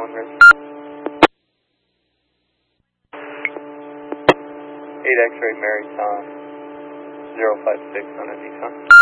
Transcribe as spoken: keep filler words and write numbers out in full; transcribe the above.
one risk. eight X-ray Mary Tom, zero five six on a Nissan.